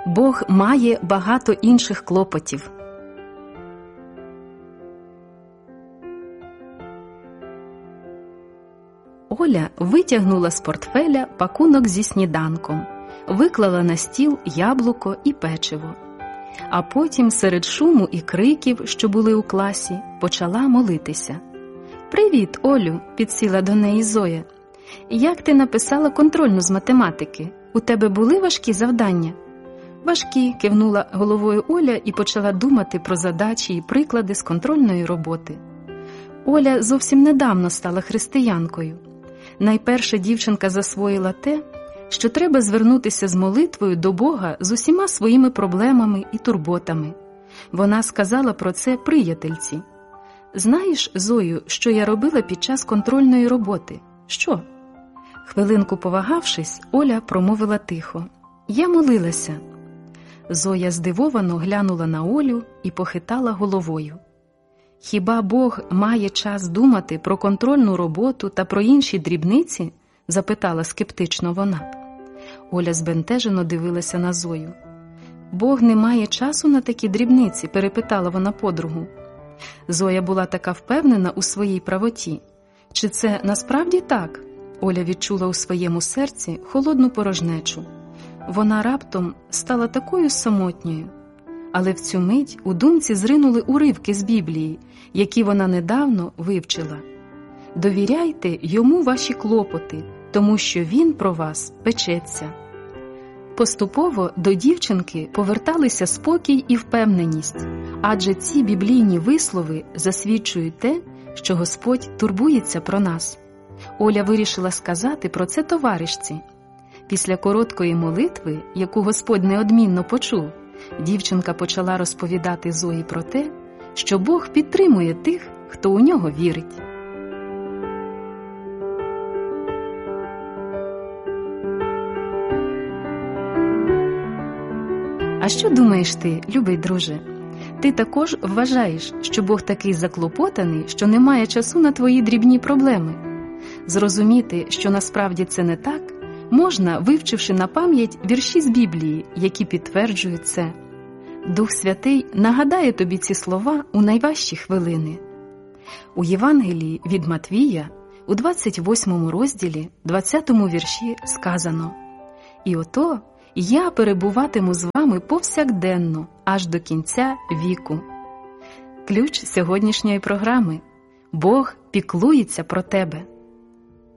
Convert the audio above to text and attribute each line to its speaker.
Speaker 1: Бог має багато інших клопотів. Оля витягнула з портфеля пакунок зі сніданком, виклала на стіл яблуко і печиво. А потім серед шуму і криків, що були у класі, почала молитися. «Привіт, Олю!» – підсіла до неї Зоя. «Як ти написала контрольну з математики? У тебе були важкі завдання?» «Важкі», – кивнула головою Оля і почала думати про задачі і приклади з контрольної роботи. Оля зовсім недавно стала християнкою. Найперше дівчинка засвоїла те, що треба звернутися з молитвою до Бога з усіма своїми проблемами і турботами. Вона сказала про це приятельці. «Знаєш, Зою, що я робила під час контрольної роботи?» «Що?» Хвилинку повагавшись, Оля промовила тихо. «Я молилася». Зоя здивовано глянула на Олю і похитала головою. «Хіба Бог має час думати про контрольну роботу та про інші дрібниці?» – запитала скептично вона. Оля збентежено дивилася на Зою. «Бог не має часу на такі дрібниці?» – перепитала вона подругу. Зоя була така впевнена у своїй правоті. Чи це насправді так? Оля відчула у своєму серці холодну порожнечу. Вона раптом стала такою самотньою. Але в цю мить у думці зринули уривки з Біблії, які вона недавно вивчила. «Довіряйте йому ваші клопоти, тому що він про вас печеться». Поступово до дівчинки поверталися спокій і впевненість, адже ці біблійні вислови засвідчують те, що Господь турбується про нас. Оля вирішила сказати про це товаришці. Після короткої молитви, яку Господь неодмінно почув, дівчинка почала розповідати Зої про те, що Бог підтримує тих, хто у нього вірить. А що думаєш ти, любий друже? Ти також вважаєш, що Бог такий заклопотаний, що не має часу на твої дрібні проблеми? Зрозуміти, що насправді це не так, можна, вивчивши на пам'ять вірші з Біблії, які підтверджують це. Дух Святий нагадає тобі ці слова у найважчі хвилини. У Євангелії від Матвія, у 28 розділі, 20 вірші сказано: «І ото я перебуватиму з вами повсякденно, аж до кінця віку». Ключ сьогоднішньої програми – Бог піклується про тебе.